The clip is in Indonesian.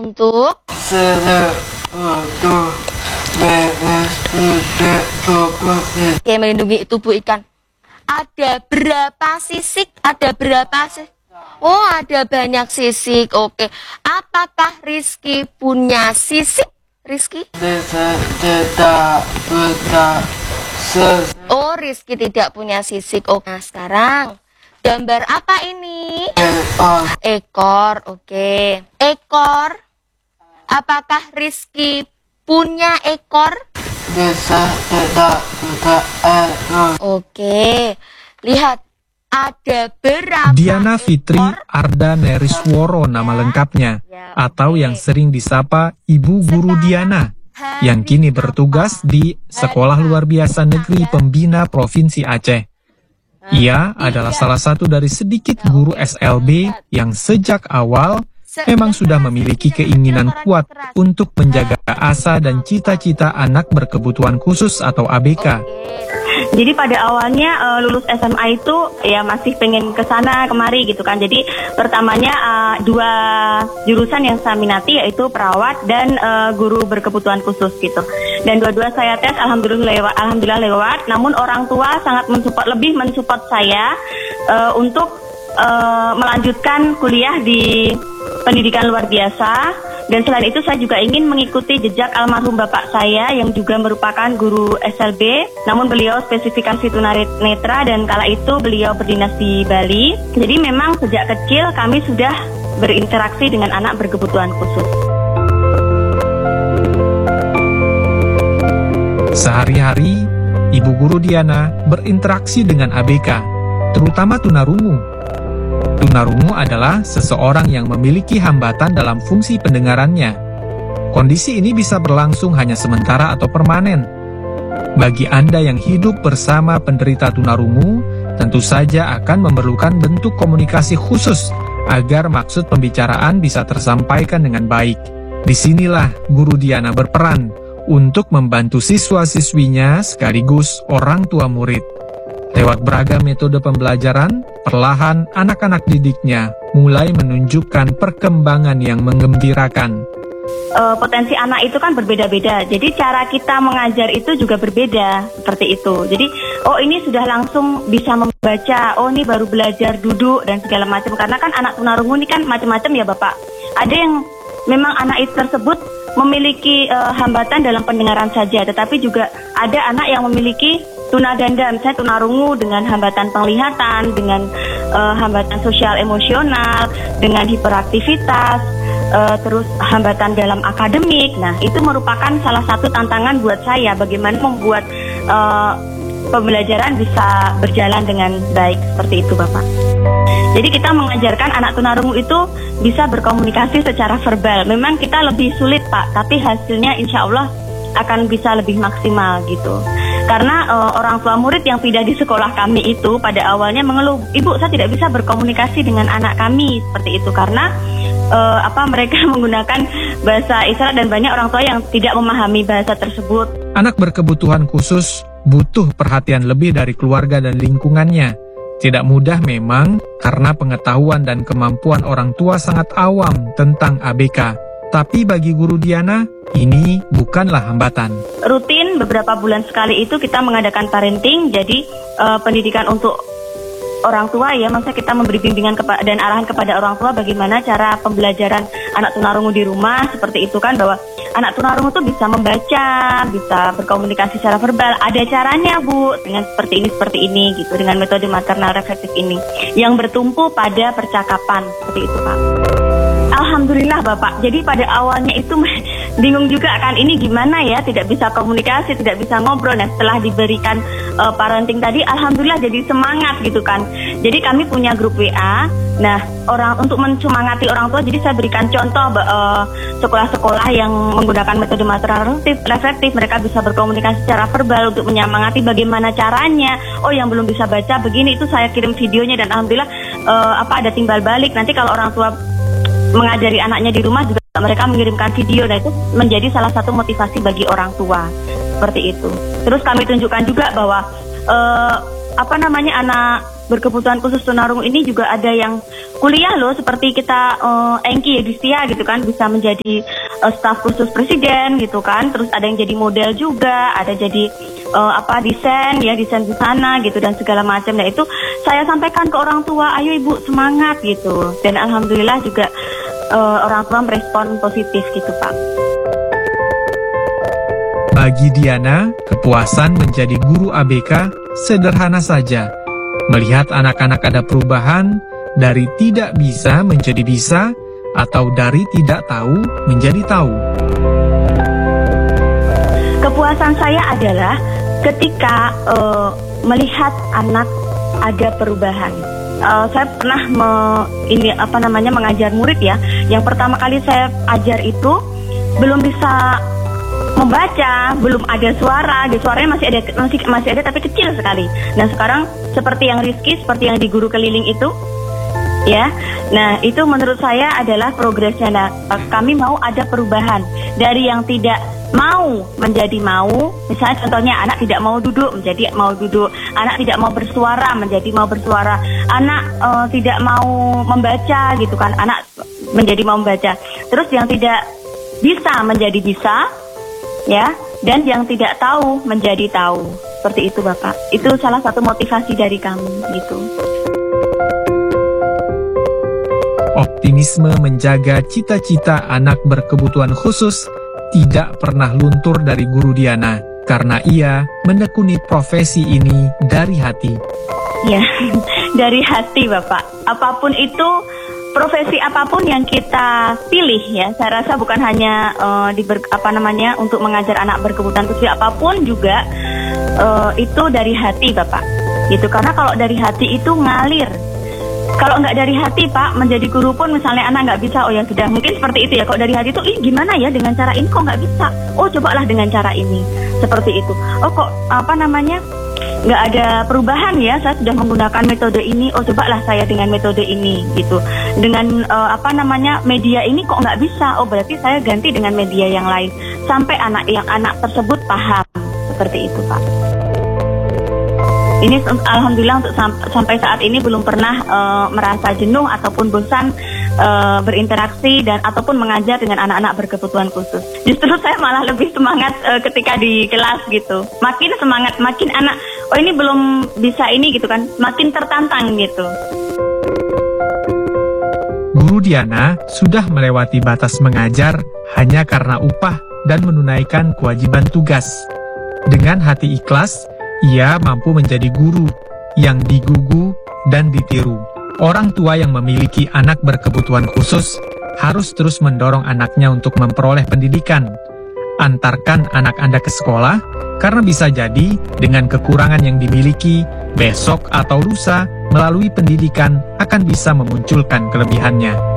untuk Oke, melindungi tubuh ikan. Ada berapa sisik? Ada berapa sisik? Oh, ada banyak sisik. Oke. Apakah Rizky punya sisik? Rizky? Oh, Rizky tidak punya sisik. Oh, nah sekarang gambar apa ini? Ekor. Oke. Ekor. Apakah Rizky punya ekor? Oke. Lihat. Ada berapa Diana Fitri ekor? Ardanerisworo nama lengkapnya, atau yang sering disapa Ibu Guru Diana, yang kini bertugas di Sekolah Luar Biasa Negeri Pembina Provinsi Aceh. Ia adalah salah satu dari sedikit guru SLB yang sejak awal memang sudah memiliki keinginan kuat untuk menjaga asa dan cita-cita anak berkebutuhan khusus atau ABK. Jadi pada awalnya lulus SMA itu ya masih pengen ke sana kemari gitu kan. Jadi pertamanya dua jurusan yang saya minati yaitu perawat dan guru berkebutuhan khusus gitu. Dan dua-dua saya tes, alhamdulillah lewat. Namun orang tua sangat lebih mensupport saya untuk melanjutkan kuliah di pendidikan luar biasa. Dan selain itu saya juga ingin mengikuti jejak almarhum bapak saya yang juga merupakan guru SLB. Namun beliau spesifikasi tunanetra dan kala itu beliau berdinas di Bali. Jadi memang sejak kecil kami sudah berinteraksi dengan anak berkebutuhan khusus. Sehari-hari, Ibu Guru Diana berinteraksi dengan ABK, terutama tunarungu. Tunarungu adalah seseorang yang memiliki hambatan dalam fungsi pendengarannya. Kondisi ini bisa berlangsung hanya sementara atau permanen. Bagi Anda yang hidup bersama penderita tunarungu, tentu saja akan memerlukan bentuk komunikasi khusus agar maksud pembicaraan bisa tersampaikan dengan baik. Disinilah Guru Diana berperan untuk membantu siswa-siswinya sekaligus orang tua murid. Lewat beragam metode pembelajaran, perlahan anak-anak didiknya mulai menunjukkan perkembangan yang menggembirakan. Potensi anak itu kan berbeda-beda, jadi cara kita mengajar itu juga berbeda, seperti itu. Jadi, oh ini sudah langsung bisa membaca, oh ini baru belajar duduk dan segala macam. Karena kan anak tunarungu ini kan macam-macam ya Bapak. Ada yang memang anak itu tersebut memiliki hambatan dalam pendengaran saja, tetapi juga ada anak yang memiliki tunaganda, misalnya tunarungu dengan hambatan penglihatan, dengan hambatan sosial emosional, dengan hiperaktivitas, terus hambatan dalam akademik. Nah, itu merupakan salah satu tantangan buat saya, bagaimana membuat pembelajaran bisa berjalan dengan baik, seperti itu Bapak. Jadi kita mengajarkan anak tunarungu itu bisa berkomunikasi secara verbal. Memang kita lebih sulit Pak, tapi hasilnya insya Allah akan bisa lebih maksimal gitu. Karena orang tua murid yang pindah di sekolah kami itu pada awalnya mengeluh, Ibu saya tidak bisa berkomunikasi dengan anak kami seperti itu karena mereka menggunakan bahasa isyarat dan banyak orang tua yang tidak memahami bahasa tersebut. Anak berkebutuhan khusus butuh perhatian lebih dari keluarga dan lingkungannya. Tidak mudah memang karena pengetahuan dan kemampuan orang tua sangat awam tentang ABK. Tapi bagi Guru Diana, ini bukanlah hambatan. Rutin beberapa bulan sekali itu kita mengadakan parenting, jadi pendidikan untuk orang tua ya, maksudnya kita memberi bimbingan dan arahan kepada orang tua bagaimana cara pembelajaran anak tunarungu di rumah, seperti itu kan, bahwa anak tunarungu itu bisa membaca, bisa berkomunikasi secara verbal, ada caranya Bu, dengan seperti ini gitu, dengan metode maternal reflektif ini, yang bertumpu pada percakapan, seperti itu Pak. Alhamdulillah Bapak, jadi pada awalnya itu bingung juga kan, ini gimana ya, tidak bisa komunikasi, tidak bisa ngobrol. Nah setelah diberikan parenting tadi, alhamdulillah jadi semangat gitu kan. Jadi kami punya grup WA, nah untuk mencemangati orang tua, jadi saya berikan contoh sekolah-sekolah yang menggunakan metode maternal reflektif, mereka bisa berkomunikasi secara verbal untuk menyemangati bagaimana caranya. Oh yang belum bisa baca begini, itu saya kirim videonya dan alhamdulillah ada timbal balik. Nanti kalau orang tua mengajari anaknya di rumah juga mereka mengirimkan video, dan itu menjadi salah satu motivasi bagi orang tua, seperti itu. Terus kami tunjukkan juga bahwa anak berkebutuhan khusus tunarungu ini juga ada yang kuliah loh, seperti kita Engki Yudhistia gitu kan, bisa menjadi staf khusus presiden gitu kan. Terus ada yang jadi model juga, ada jadi desain busana gitu dan segala macam. Nah itu saya sampaikan ke orang tua, ayo ibu semangat gitu. Dan alhamdulillah juga orang tua merespon positif gitu Pak. Bagi Diana, kepuasan menjadi guru ABK sederhana saja. Melihat anak-anak ada perubahan dari tidak bisa menjadi bisa, atau dari tidak tahu menjadi tahu. Kepuasan saya adalah ketika melihat anak ada perubahan. Saya pernah mengajar murid ya. Yang pertama kali saya ajar itu belum bisa membaca, belum ada suara, suaranya masih ada tapi kecil sekali. Nah sekarang seperti yang Rizky, seperti yang di guru keliling itu, ya. Nah itu menurut saya adalah progresnya. Nah, kami mau ada perubahan dari yang tidak mau menjadi mau. Misalnya contohnya anak tidak mau duduk menjadi mau duduk, anak tidak mau bersuara menjadi mau bersuara, anak tidak mau membaca gitu kan, anak menjadi mau membaca. Terus yang tidak bisa menjadi bisa, ya, dan yang tidak tahu menjadi tahu. Seperti itu Bapak. Itu salah satu motivasi dari kami gitu. Optimisme menjaga cita-cita anak berkebutuhan khusus tidak pernah luntur dari Guru Diana karena ia menekuni profesi ini dari hati. Ya, dari hati Bapak. Apapun itu, profesi apapun yang kita pilih ya, saya rasa bukan hanya untuk mengajar anak berkebutuhan khusus, apapun juga itu dari hati Bapak. Gitu, karena kalau dari hati itu ngalir. Kalau nggak dari hati Pak, menjadi guru pun misalnya anak nggak bisa, oh ya sudah, mungkin seperti itu ya. Kalau dari hati itu, gimana ya dengan cara ini kok nggak bisa? Oh cobalah dengan cara ini, seperti itu. Oh kok nggak ada perubahan ya, saya sudah menggunakan metode ini, oh cobalah saya dengan metode ini gitu. Dengan media ini kok nggak bisa, oh berarti saya ganti dengan media yang lain. Sampai anak tersebut paham, seperti itu Pak. Ini alhamdulillah untuk sampai saat ini belum pernah merasa jenuh ataupun bosan berinteraksi ataupun mengajar dengan anak-anak berkebutuhan khusus. Justru saya malah lebih semangat ketika di kelas gitu. Makin semangat, makin anak, oh ini belum bisa ini gitu kan, makin tertantang gitu. Guru Diana sudah melewati batas mengajar hanya karena upah dan menunaikan kewajiban tugas. Dengan hati ikhlas, ia mampu menjadi guru yang digugu dan ditiru. Orang tua yang memiliki anak berkebutuhan khusus harus terus mendorong anaknya untuk memperoleh pendidikan. Antarkan anak Anda ke sekolah, karena bisa jadi dengan kekurangan yang dimiliki, besok atau lusa melalui pendidikan akan bisa memunculkan kelebihannya.